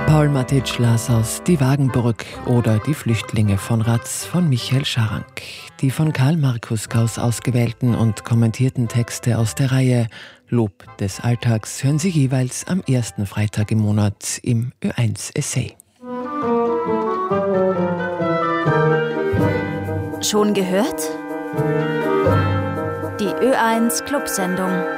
Paul Matic las aus Die Wagenburg oder Die Flüchtlinge von Ratz von Michael Scharank. Die von Karl Markus Gauss ausgewählten und kommentierten Texte aus der Reihe Lob des Alltags hören Sie jeweils am ersten Freitag im Monat im Ö1 Essay. Schon gehört? Die Ö1 Clubsendung.